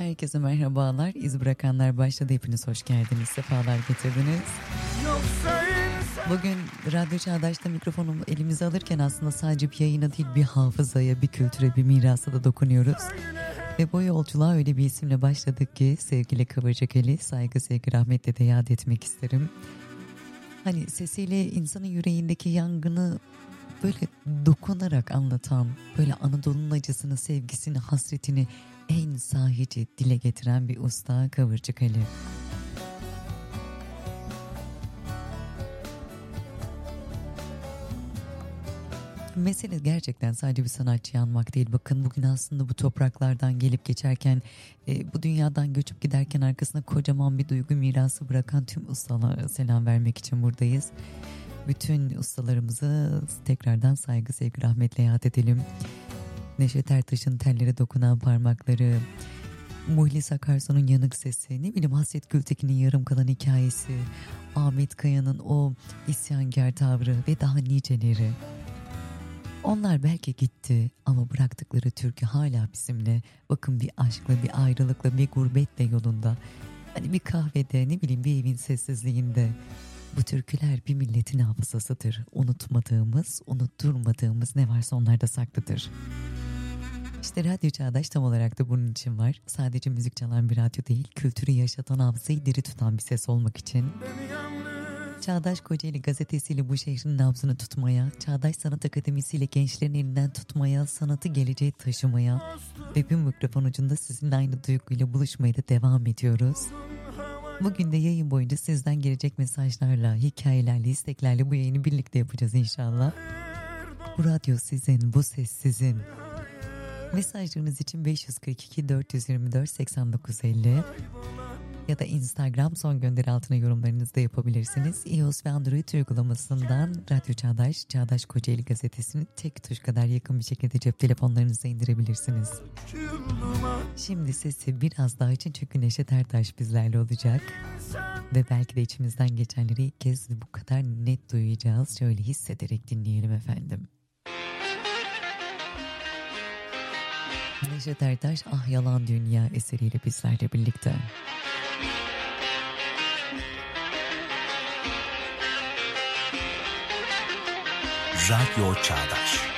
Herkese merhabalar. İz bırakanlar başladı. Hepiniz hoş geldiniz. Sefalar getirdiniz. Bugün Radyo Çağdaş'ta mikrofonumu elimize alırken aslında sadece bir yayına değil, bir hafızaya, bir kültüre, bir mirasa da dokunuyoruz. Ve bu yolculuğa öyle bir isimle başladık ki sevgili Kıvırcık Ali, saygı, sevgi, rahmetle de yad etmek isterim. Hani sesiyle insanın yüreğindeki yangını böyle dokunarak anlatan, böyle Anadolu'nun acısını, sevgisini, hasretini en sahici dile getiren bir usta Kıvırcık Ali. Mesele gerçekten sadece bir sanatçıyı anmak değil. Bakın bugün aslında bu topraklardan gelip geçerken, bu dünyadan göçüp giderken arkasına kocaman bir duygu mirası bırakan tüm ustalara selam vermek için buradayız. Bütün ustalarımızı tekrardan saygı, sevgi, rahmetle yad edelim. Neşet Ertaş'ın tellere dokunan parmakları, Muhlis Akarsu'nun yanık sesi, ne bileyim Hasret Gültekin'in yarım kalan hikayesi, Ahmet Kaya'nın o isyankar tavrı ve daha niceleri. Onlar belki gitti ama bıraktıkları türkü hala bizimle. Bakın bir aşkla, bir ayrılıkla, bir gurbetle yolunda. Hani bir kahvede, ne bileyim bir evin sessizliğinde. Bu türküler bir milletin hafızasıdır. Unutmadığımız, unutturmadığımız ne varsa onlarda saklıdır. İşte Radyo Çağdaş tam olarak da bunun için var. Sadece müzik çalan bir radyo değil, kültürü yaşatan, hafızayı diri tutan bir ses olmak için. Çağdaş Kocaeli gazetesiyle bu şehrin nabzını tutmaya, Çağdaş Sanat Akademisi ile gençlerin elinden tutmaya, sanatı geleceğe taşımaya ve bir mikrofon ucunda sizinle aynı duyguyla buluşmaya da devam ediyoruz. Bugün de yayın boyunca sizden gelecek mesajlarla, hikayelerle, isteklerle bu yayını birlikte yapacağız inşallah. Bu radyo sizin, bu ses sizin. Mesajlarınız için 542 424 8950 ya da Instagram son gönderi altına yorumlarınızı da yapabilirsiniz. iOS ve Android uygulamasından Radyo Çağdaş, Çağdaş Kocaeli gazetesini tek tuş kadar yakın bir şekilde cep telefonlarınıza indirebilirsiniz. Şimdi sesi biraz daha için çünkü Neşet Ertaş bizlerle olacak. Ve belki de içimizden geçenleri ilk kez bu kadar net duyacağız. Şöyle hissederek dinleyelim efendim. Neşet Ertaş Ah Yalan Dünya eseriyle bizlerle birlikte. Radyo Çağdaş.